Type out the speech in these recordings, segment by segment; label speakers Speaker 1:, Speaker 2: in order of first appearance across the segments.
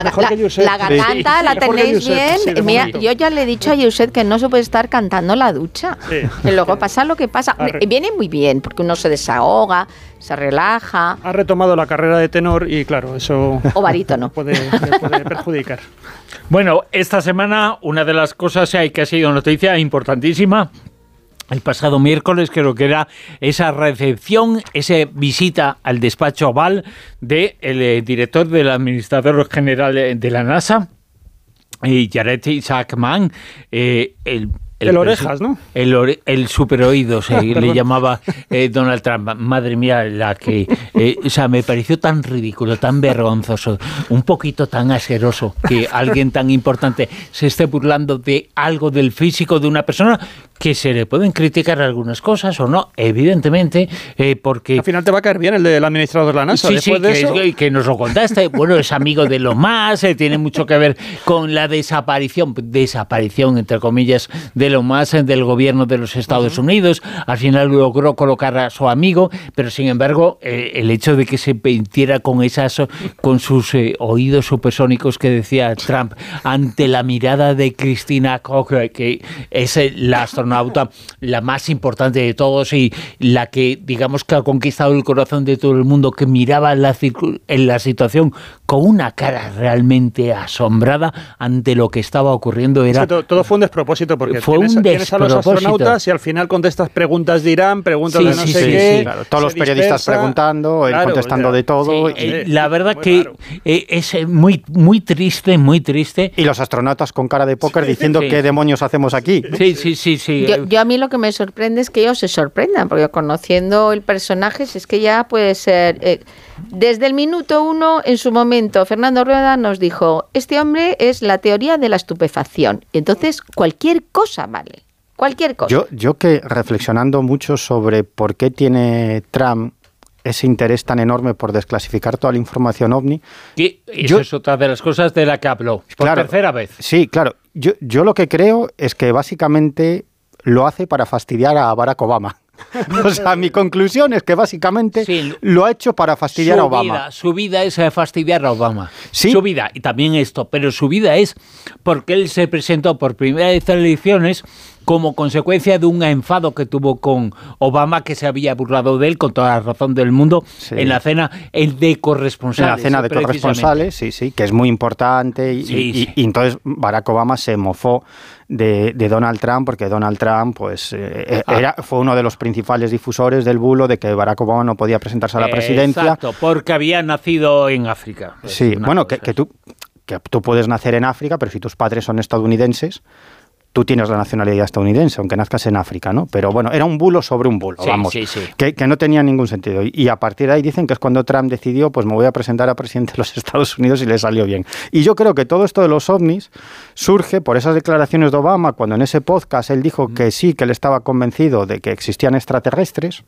Speaker 1: La garganta la tenéis bien.
Speaker 2: Sí,
Speaker 1: Mira, yo ya le he dicho a Josep que no se puede estar cantando la ducha.
Speaker 2: Sí.
Speaker 1: Que luego pasa lo que pasa. Viene muy bien, porque uno se desahoga, se relaja.
Speaker 2: Ha retomado la carrera de tenor y claro, eso
Speaker 1: O barítono.
Speaker 2: le puede perjudicar.
Speaker 3: Bueno, esta semana una de las cosas que ha sido noticia importantísima, el pasado miércoles creo que era esa recepción, esa visita al despacho Oval del director del administrador general de la NASA, Jared Isaacman,
Speaker 2: El orejas, ¿no?
Speaker 3: El superoído le llamaba Donald Trump. Madre mía, me pareció tan ridículo, tan vergonzoso, un poquito tan asqueroso que alguien tan importante se esté burlando de algo del físico de una persona que se le pueden criticar algunas cosas o no, evidentemente, porque...
Speaker 2: Al final te va a caer bien el del administrador de la NASA.
Speaker 3: Sí, que nos lo contaste. Bueno, es amigo de lo más, tiene mucho que ver con la desaparición, entre comillas, de lo más del gobierno de los Estados Unidos. Al final logró colocar a su amigo, pero sin embargo, el hecho de que se mintiera con sus oídos supersónicos que decía Trump ante la mirada de Christina Koch, que es la astronauta la más importante de todos y la que, digamos, que ha conquistado el corazón de todo el mundo, que miraba en la situación con una cara realmente asombrada ante lo que estaba ocurriendo.
Speaker 2: Todo fue un despropósito, porque tienes a los astronautas y al final contestas preguntas de Irán, preguntas de no sé qué.
Speaker 4: Sí, claro. Todos los periodistas preguntando, él contestando de todo.
Speaker 3: La verdad que es muy, muy triste, muy triste.
Speaker 4: Y los astronautas con cara de póker diciendo qué demonios hacemos aquí.
Speaker 3: Sí.
Speaker 1: Yo a mí lo que me sorprende es que ellos se sorprendan, porque conociendo el personaje, es que ya puede ser... desde el minuto 1, en su momento, Fernando Rueda nos dijo, este hombre es la teoría de la estupefacción. Y entonces cualquier cosa vale, cualquier cosa.
Speaker 4: Yo que reflexionando mucho sobre por qué tiene Trump ese interés tan enorme por desclasificar toda la información OVNI.
Speaker 3: Y eso es otra de las cosas de la que habló, por tercera vez.
Speaker 4: Sí, claro. Yo lo que creo es que básicamente lo hace para fastidiar a Barack Obama. O sea, mi conclusión es que básicamente lo ha hecho para fastidiar a Obama.
Speaker 3: Su vida es fastidiar a Obama.
Speaker 4: ¿Sí?
Speaker 3: Su vida, y también esto, pero su vida es porque él se presentó por primera vez a elecciones como consecuencia de un enfado que tuvo con Obama, que se había burlado de él con toda la razón del mundo en la cena de corresponsales.
Speaker 4: En la cena de corresponsales, sí, que es muy importante. Y entonces Barack Obama se mofó de Donald Trump, porque Donald Trump fue uno de los principales difusores del bulo de que Barack Obama no podía presentarse a la presidencia.
Speaker 3: Exacto, porque había nacido en África.
Speaker 4: Sí, bueno, que tú puedes nacer en África, pero si tus padres son estadounidenses, tú tienes la nacionalidad estadounidense, aunque nazcas en África, ¿no? Pero bueno, era un bulo sobre un bulo, que no tenía ningún sentido. Y a partir de ahí dicen que es cuando Trump decidió, pues me voy a presentar a presidente de los Estados Unidos y le salió bien. Y yo creo que todo esto de los ovnis surge por esas declaraciones de Obama, cuando en ese podcast él dijo que sí, que él estaba convencido de que existían extraterrestres.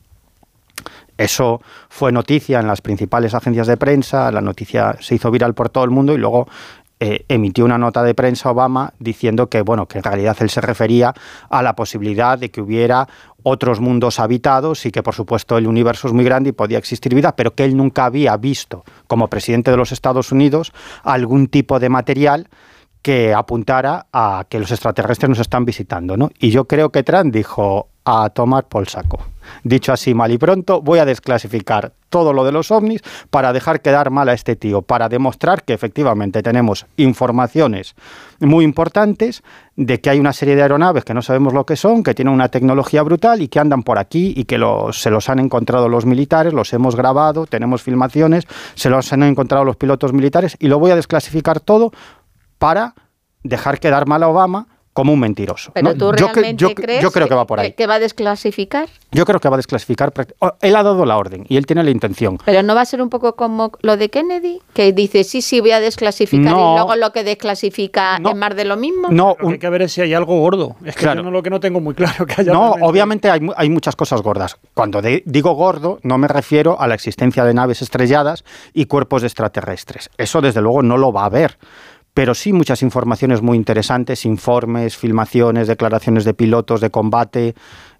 Speaker 4: Eso fue noticia en las principales agencias de prensa, la noticia se hizo viral por todo el mundo y luego emitió una nota de prensa Obama diciendo que, bueno, que en realidad él se refería a la posibilidad de que hubiera otros mundos habitados y que, por supuesto, el universo es muy grande y podía existir vida, pero que él nunca había visto, como presidente de los Estados Unidos, algún tipo de material que apuntara a que los extraterrestres nos están visitando, ¿no? Y yo creo que Trump dijo, a tomar por saco. Dicho así mal y pronto, voy a desclasificar todo lo de los ovnis para dejar quedar mal a este tío, para demostrar que efectivamente tenemos informaciones muy importantes de que hay una serie de aeronaves que no sabemos lo que son, que tienen una tecnología brutal y que andan por aquí y que se los han encontrado los militares, los hemos grabado, tenemos filmaciones, se los han encontrado los pilotos militares y lo voy a desclasificar todo para dejar quedar mal a Obama como un mentiroso.
Speaker 1: ¿Pero
Speaker 4: ¿no?
Speaker 1: tú realmente crees
Speaker 4: yo creo que va por ahí.
Speaker 1: ¿Que va a desclasificar?
Speaker 4: Yo creo que va a desclasificar. Él ha dado la orden y él tiene la intención.
Speaker 1: ¿Pero no va a ser un poco como lo de Kennedy? Que dice, sí, voy a desclasificar y luego lo que desclasifica es más de lo mismo.
Speaker 2: No, lo que hay que ver es si hay algo gordo. Es que
Speaker 4: claro.
Speaker 2: yo lo que no tengo muy claro que haya.
Speaker 4: No, obviamente hay muchas cosas gordas. Cuando digo gordo, no me refiero a la existencia de naves estrelladas y cuerpos de extraterrestres. Eso, desde luego, no lo va a haber. Pero sí muchas informaciones muy interesantes, informes, filmaciones, declaraciones de pilotos de combate,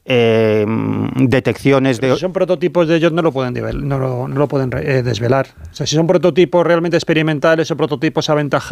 Speaker 4: detecciones de...
Speaker 2: Si son prototipos de ellos no lo pueden desvelar. O sea, si son prototipos realmente experimentales o prototipos aventajados,